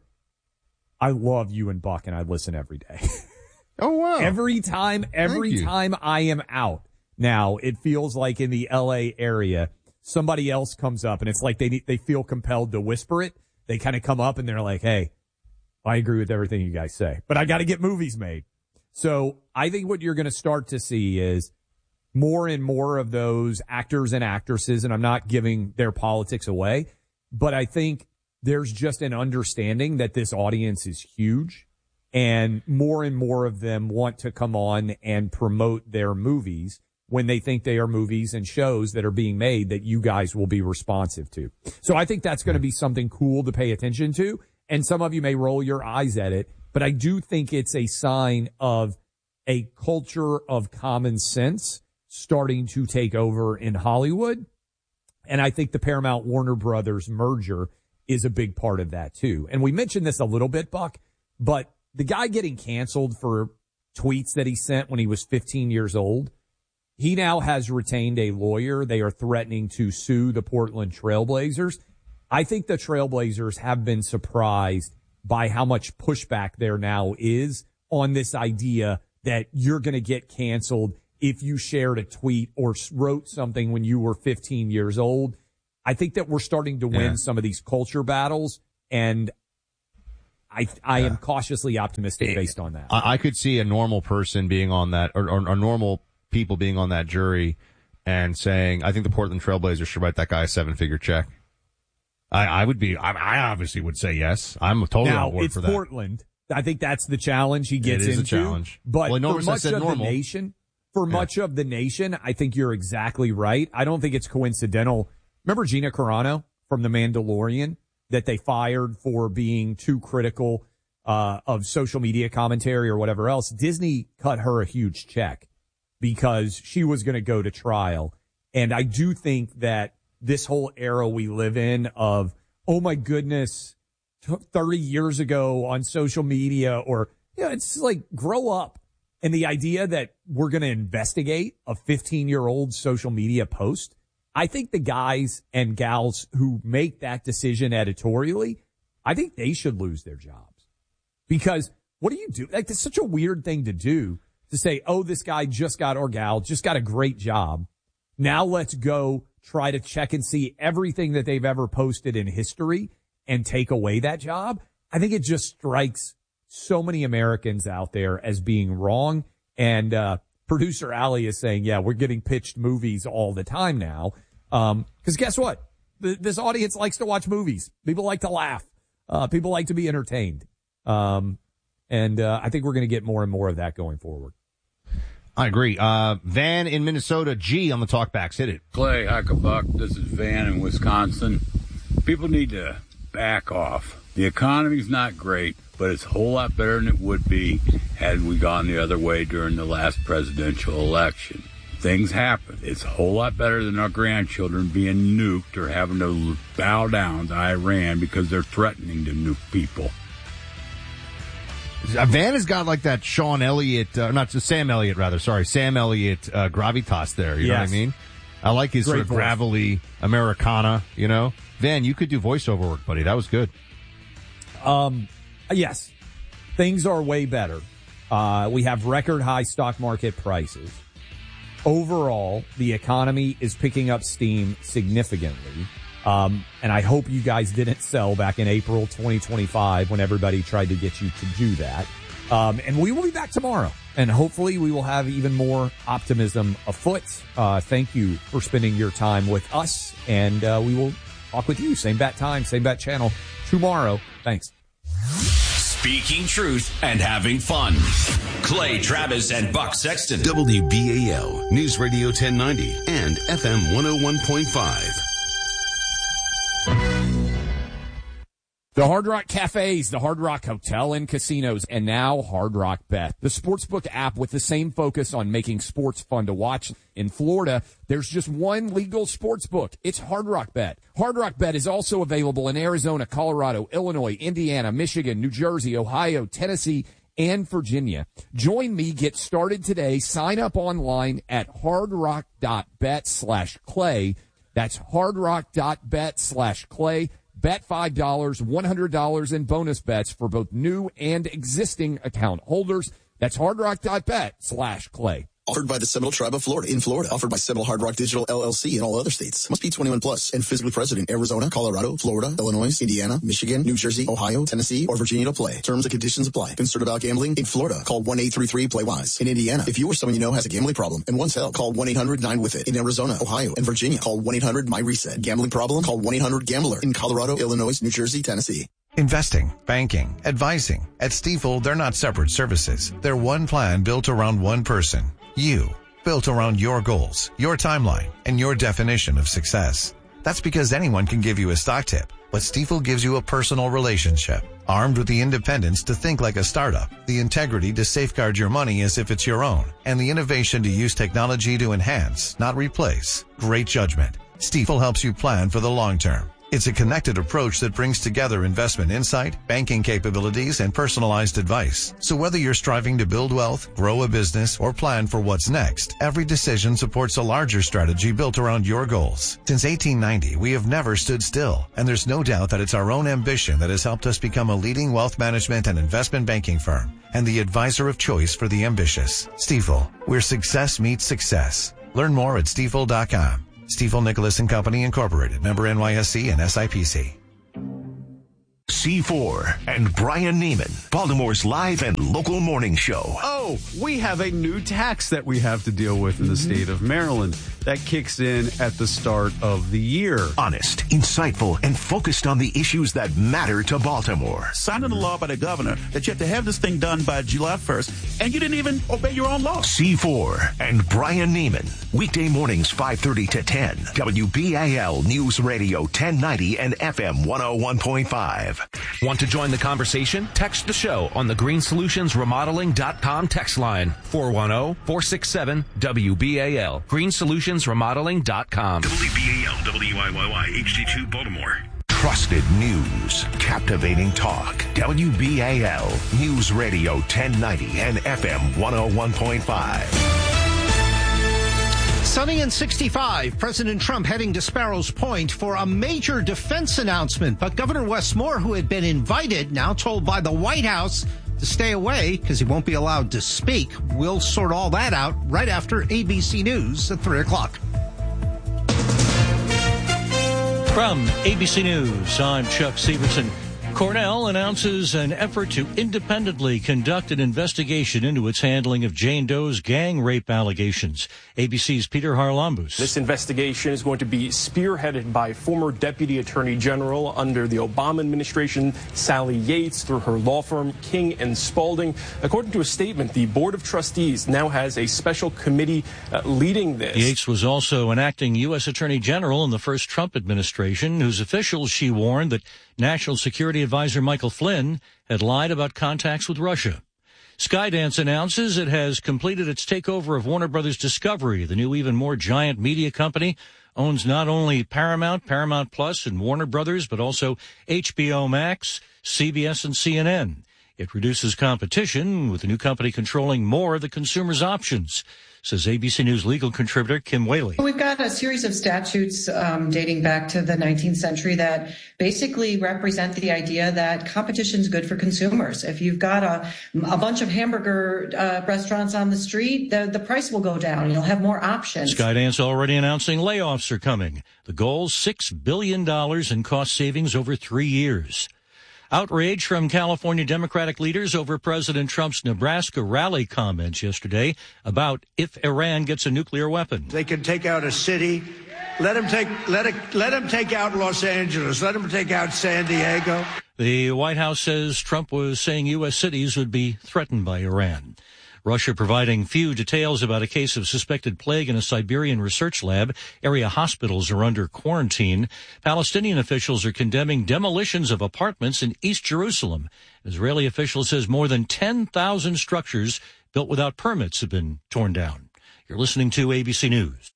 I love you and Buck, and I listen every day. Oh, wow. Every time, every time I am out. Now, it feels like in the L A area, somebody else comes up, and it's like they they feel compelled to whisper it. They kind of come up, and they're like, hey, I agree with everything you guys say, but I got to get movies made. So I think what you're going to start to see is more and more of those actors and actresses, and I'm not giving their politics away, but I think there's just an understanding that this audience is huge, and more and more of them want to come on and promote their movies when they think they are movies and shows that are being made that you guys will be responsive to. So I think that's going to be something cool to pay attention to, and some of you may roll your eyes at it, but I do think it's a sign of a culture of common sense starting to take over in Hollywood. And I think the Paramount Warner Brothers merger is a big part of that too. And we mentioned this a little bit, Buck, but the guy getting canceled for tweets that he sent when he was fifteen years old, he now has retained a lawyer. They are threatening to sue the Portland Trailblazers. I think the Trailblazers have been surprised by how much pushback there now is on this idea that you're going to get canceled if you shared a tweet or wrote something when you were fifteen years old. I think that we're starting to win yeah. some of these culture battles, and I I yeah. am cautiously optimistic based on that. I, I could see a normal person being on that, or, or, or normal people being on that jury and saying, I think the Portland Trailblazers should write that guy a seven-figure check. I, I would be, I, I obviously would say yes. I'm totally now, on board for that. Now, it's Portland. I think that's the challenge he gets it is into. A challenge. But well, for much of normal. the nation, for yeah. much of the nation, I think you're exactly right. I don't think it's coincidental. Remember Gina Carano from The Mandalorian that they fired for being too critical uh, of social media commentary or whatever else? Disney cut her a huge check because she was going to go to trial. And I do think that this whole era we live in of, oh my goodness, thirty years ago on social media, or, you know, it's like grow up. And the idea that we're going to investigate a fifteen year old social media post, I think the guys and gals who make that decision editorially, I think they should lose their jobs. Because what do you do? Like, it's such a weird thing to do, to say, oh, this guy just got, or gal just got a great job. Now let's go try to check and see everything that they've ever posted in history and take away that job. I think it just strikes so many Americans out there as being wrong. And uh producer Allie is saying, yeah, we're getting pitched movies all the time now. Um, cause guess what? The, this audience likes to watch movies. People like to laugh. Uh, people like to be entertained. Um, and, uh, I think we're going to get more and more of that going forward. I agree. Uh, Van in Minnesota, G on the talkbacks. Hit it. Clay, Huckabuck. This is Van in Wisconsin. People need to back off. The economy's not great, but it's a whole lot better than it would be had we gone the other way during the last presidential election. Things happen. It's a whole lot better than our grandchildren being nuked or having to bow down to Iran because they're threatening to nuke people. Van has got like that Sean Elliott, uh, not Sam Elliott, rather, sorry, Sam Elliott uh, gravitas there, you yes. know what I mean? I like his Great sort of voice. Gravelly Americana, you know? Van, you could do voiceover work, buddy. That was good. Um, yes, things are way better. Uh, we have record high stock market prices. Overall, the economy is picking up steam significantly. Um, and I hope you guys didn't sell back in April twenty twenty-five when everybody tried to get you to do that. Um, and we will be back tomorrow, and hopefully we will have even more optimism afoot. Uh, thank you for spending your time with us, and uh, we will talk with you. Same bat time, same bat channel tomorrow. Thanks. Speaking truth and having fun. Clay Travis and Buck Sexton. W B A L News Radio ten ninety and F M one oh one point five. The Hard Rock Cafes, the Hard Rock Hotel and Casinos, and now Hard Rock Bet, the sportsbook app with the same focus on making sports fun to watch. In Florida, there's just one legal sportsbook. It's Hard Rock Bet. Hard Rock Bet is also available in Arizona, Colorado, Illinois, Indiana, Michigan, New Jersey, Ohio, Tennessee, and Virginia. Join me. Get started today. Sign up online at hardrock.bet slash clay. That's hardrock.bet slash clay. Bet five dollars, one hundred dollars in bonus bets for both new and existing account holders. That's hardrock.bet slash clay. Offered by the Seminole Tribe of Florida in Florida. Offered by Seminole Hard Rock Digital L L C in all other states. Must be twenty-one plus and physically present in Arizona, Colorado, Florida, Illinois, Indiana, Michigan, New Jersey, Ohio, Tennessee, or Virginia to play. Terms and conditions apply. Concerned about gambling? In Florida, call one eight three three play wise. In Indiana, if you or someone you know has a gambling problem and wants help, call one eight hundred nine with it. In Arizona, Ohio, and Virginia, call one eight hundred my reset. Gambling problem? Call one eight hundred gambler. In Colorado, Illinois, New Jersey, Tennessee. Investing, banking, advising. At Stifel, they're not separate services. They're one plan built around one person. You. Built around your goals, your timeline, and your definition of success. That's because anyone can give you a stock tip, but Stifel gives you a personal relationship, armed with the independence to think like a startup, the integrity to safeguard your money as if it's your own, and the innovation to use technology to enhance, not replace. Great judgment. Stifel helps you plan for the long term. It's a connected approach that brings together investment insight, banking capabilities, and personalized advice. So whether you're striving to build wealth, grow a business, or plan for what's next, every decision supports a larger strategy built around your goals. Since eighteen ninety, we have never stood still, and there's no doubt that it's our own ambition that has helped us become a leading wealth management and investment banking firm, and the advisor of choice for the ambitious. Stifel, where success meets success. Learn more at stifel dot com. Stifel Nicholas and Company Incorporated, member N Y S C and S I P C. C four and Brian Neiman, Baltimore's live and local morning show. Oh, we have a new tax that we have to deal with in the state of Maryland that kicks in at the start of the year. Honest, insightful, and focused on the issues that matter to Baltimore. Signed into law by the governor that you have to have this thing done by July first, and you didn't even obey your own law. C four and Brian Neiman, weekday mornings five thirty to ten, W B A L News Radio ten ninety and F M one oh one point five. Want to join the conversation? Text the show on the green solutions remodeling dot com text line, four one zero, four six seven, W B A L. green solutions remodeling dot com. W B A L, W I Y Y, H D two, Baltimore. Trusted news, captivating talk. W B A L News Radio ten ninety and F M one oh one point five. Sunny and sixty-five. President Trump heading to Sparrows Point for a major defense announcement. But Governor Wes Moore, who had been invited, now told by the White House to stay away because he won't be allowed to speak. We'll sort all that out right after A B C News at three o'clock. From A B C News, I'm Chuck Severson. Cornell announces an effort to independently conduct an investigation into its handling of Jane Doe's gang rape allegations. A B C's Peter Harlambous. This investigation is going to be spearheaded by former Deputy Attorney General under the Obama administration, Sally Yates, through her law firm, King and Spalding. According to a statement, the Board of Trustees now has a special committee uh, leading this. Yates was also an acting U S Attorney General in the first Trump administration, whose officials she warned that National Security Advisor Michael Flynn had lied about contacts with Russia. Skydance announces it has completed its takeover of Warner Brothers Discovery. The new, even more giant media company owns not only Paramount, Paramount Plus, and Warner Brothers, but also H B O Max, C B S, and C N N. It reduces competition, with the new company controlling more of the consumer's options, says A B C News legal contributor Kim Whaley. We've got a series of statutes um, dating back to the nineteenth century that basically represent the idea that competition is good for consumers. If you've got a, a bunch of hamburger uh, restaurants on the street, the, the price will go down. You'll have more options. Skydance already announcing layoffs are coming. The goal, six billion dollars in cost savings over three years. Outrage from California Democratic leaders over President Trump's Nebraska rally comments yesterday about if Iran gets a nuclear weapon. They can take out a city. Let them take let it, let them take out Los Angeles. Let them take out San Diego. The White House says Trump was saying U S cities would be threatened by Iran. Russia providing few details about a case of suspected plague in a Siberian research lab. Area hospitals are under quarantine. Palestinian officials are condemning demolitions of apartments in East Jerusalem. Israeli officials says more than ten thousand structures built without permits have been torn down. You're listening to A B C News.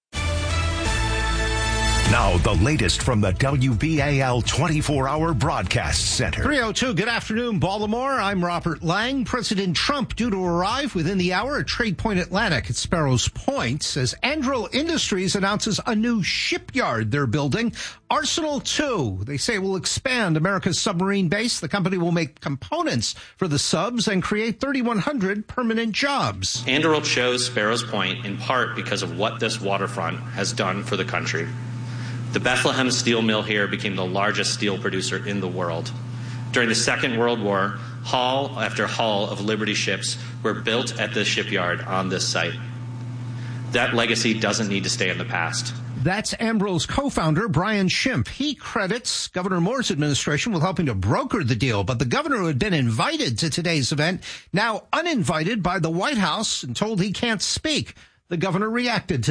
Now, the latest from the W B A L twenty-four hour Broadcast Center. three oh two, good afternoon, Baltimore. I'm Robert Lang. President Trump due to arrive within the hour at Trade Point Atlantic at Sparrows Point as Anduril Industries announces a new shipyard they're building, Arsenal two. They say it will expand America's submarine base. The company will make components for the subs and create thirty-one hundred permanent jobs. Anduril chose Sparrows Point in part because of what this waterfront has done for the country. The Bethlehem steel mill here became the largest steel producer in the world. During the Second World War, hull after hull of Liberty ships were built at this shipyard on this site. That legacy doesn't need to stay in the past. That's Anduril co-founder Brian Schimpf. He credits Governor Moore's administration with helping to broker the deal, but the governor who had been invited to today's event, now uninvited by the White House and told he can't speak. The governor reacted to that.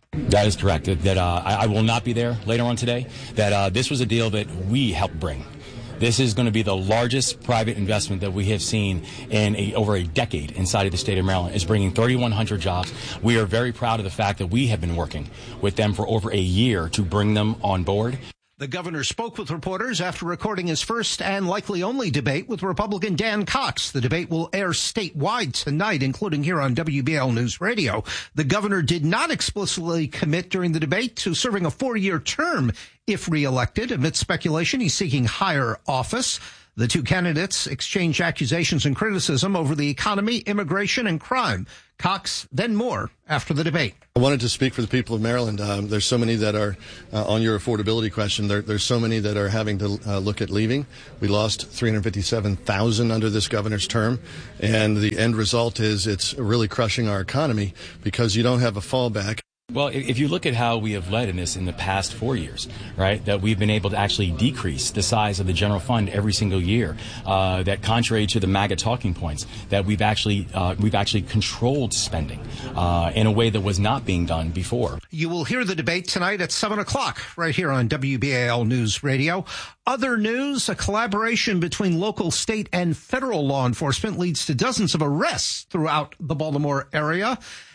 That is correct. That, that uh, I, I will not be there later on today. That uh, this was a deal that we helped bring. This is going to be the largest private investment that we have seen in a, over a decade inside of the state of Maryland. It's bringing thirty-one hundred jobs. We are very proud of the fact that we have been working with them for over a year to bring them on board. The governor spoke with reporters after recording his first and likely only debate with Republican Dan Cox. The debate will air statewide tonight, including here on W B A L News Radio. The governor did not explicitly commit during the debate to serving a four-year term if reelected. Amid speculation, he's seeking higher office. The two candidates exchanged accusations and criticism over the economy, immigration, and crime. Cox, then more after the debate. I wanted to speak for the people of Maryland. Um, there's so many that are, uh, on your affordability question, there, there's so many that are having to uh, look at leaving. We lost three hundred fifty-seven thousand under this governor's term, and the end result is it's really crushing our economy because you don't have a fallback. Well, if you look at how we have led in this in the past four years, right, that we've been able to actually decrease the size of the general fund every single year, uh, that contrary to the MAGA talking points, that we've actually uh, we've actually controlled spending uh, in a way that was not being done before. You will hear the debate tonight at seven o'clock right here on W B A L News Radio. Other news, a collaboration between local, state, and federal law enforcement leads to dozens of arrests throughout the Baltimore area.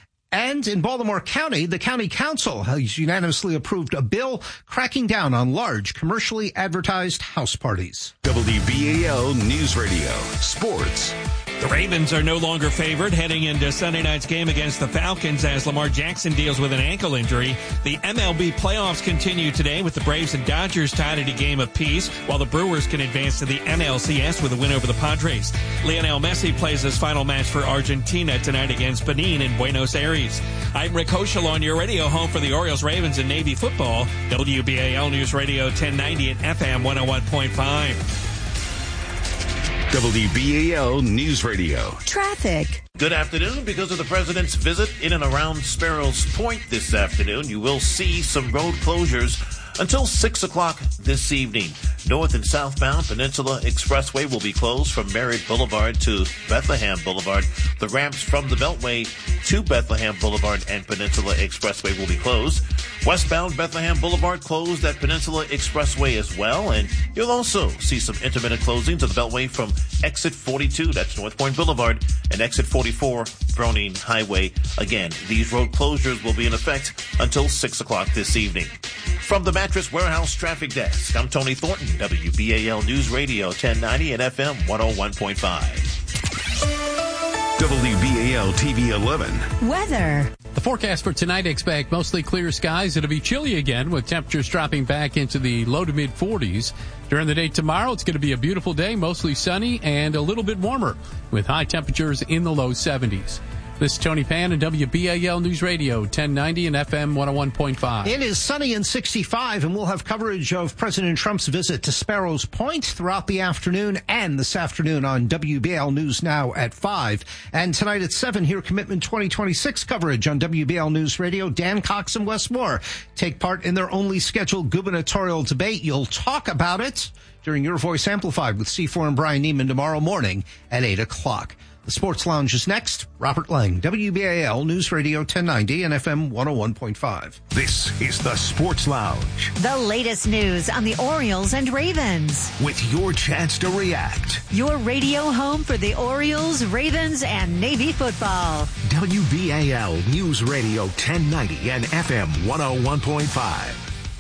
And in Baltimore County, the county council has unanimously approved a bill cracking down on large commercially advertised house parties. W B A L News Radio Sports. The Ravens are no longer favored heading into Sunday night's game against the Falcons as Lamar Jackson deals with an ankle injury. The M L B playoffs continue today with the Braves and Dodgers tied at a game apiece, while the Brewers can advance to the N L C S with a win over the Padres. Lionel Messi plays his final match for Argentina tonight against Benin in Buenos Aires. I'm Rick Hoschel on your radio home for the Orioles, Ravens, and Navy football. W B A L News Radio ten ninety and F M one oh one point five. W B A L News Radio. Traffic. Good afternoon. Because of the president's visit in and around Sparrows Point this afternoon, you will see some road closures until six o'clock this evening. North and southbound Peninsula Expressway will be closed from Merritt Boulevard to Bethlehem Boulevard. The ramps from the Beltway to Bethlehem Boulevard and Peninsula Expressway will be closed. Westbound Bethlehem Boulevard closed at Peninsula Expressway as well. And you'll also see some intermittent closings of the Beltway from exit forty-two, that's North Point Boulevard, and exit forty-four, Froning Highway. Again, these road closures will be in effect until six o'clock this evening. From the Mattress Warehouse Traffic Desk, I'm Tony Thornton, W B A L News Radio ten ninety and F M one oh one point five. W B A L T V eleven. Weather. The forecast for tonight expect mostly clear skies. It'll be chilly again with temperatures dropping back into the low to mid forties. During the day tomorrow, it's going to be a beautiful day, mostly sunny and a little bit warmer with high temperatures in the low seventies. This is Tony Pan and W B A L News Radio ten ninety and F M one oh one point five. It is sunny and sixty-five, and we'll have coverage of President Trump's visit to Sparrows Point throughout the afternoon and this afternoon on W B A L News Now at five. And tonight at seven, hear Commitment twenty twenty-six coverage on W B A L News Radio. Dan Cox and Wes Moore take part in their only scheduled gubernatorial debate. You'll talk about it during Your Voice Amplified with C four and Brian Neiman tomorrow morning at eight o'clock. The Sports Lounge is next. Robert Lang, W B A L News Radio ten ninety and F M one oh one point five. This is the Sports Lounge. The latest news on the Orioles and Ravens. With your chance to react. Your radio home for the Orioles, Ravens, and Navy football. W B A L News Radio ten ninety and F M one oh one point five.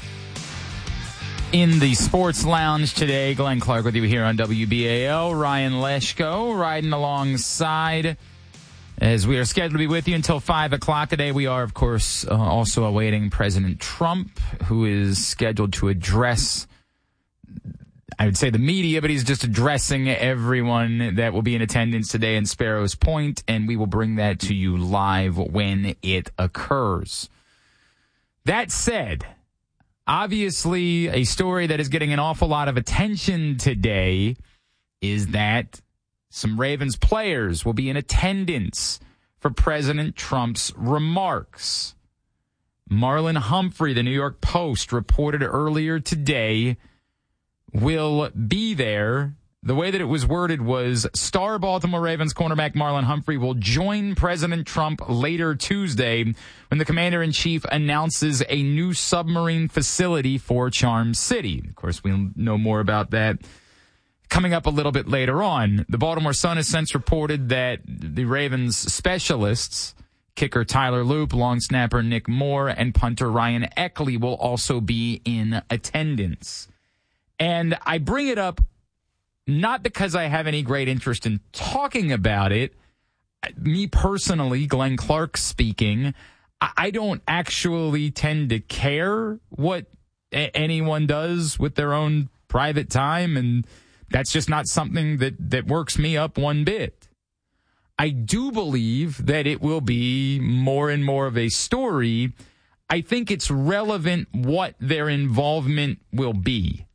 In the Sports Lounge today, Glenn Clark with you here on W B A L. Ryan Leshko riding alongside as we are scheduled to be with you until five o'clock today. We are, of course, uh, also awaiting President Trump, who is scheduled to address, I would say the media, but he's just addressing everyone that will be in attendance today in Sparrows Point, and we will bring that to you live when it occurs. That said, obviously, a story that is getting an awful lot of attention today is that some Ravens players will be in attendance for President Trump's remarks. Marlon Humphrey, the New York Post, reported earlier today, will be there. the way that it was worded was star Baltimore Ravens cornerback Marlon Humphrey will join President Trump later Tuesday when the commander-in-chief announces a new submarine facility for Charm City. Of course, we'll know more about that coming up a little bit later on. The Baltimore Sun has since reported that the Ravens specialists, kicker Tyler Loop, long snapper Nick Moore, and punter Ryan Eckley will also be in attendance. And I bring it up not because I have any great interest in talking about it. Me personally, Glenn Clark speaking, I don't actually tend to care what a- anyone does with their own private time, and that's just not something that, that works me up one bit. I do believe that it will be more and more of a story. I think it's relevant what their involvement will be.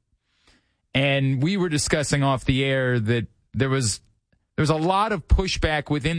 And we were discussing off the air that there was there was a lot of pushback within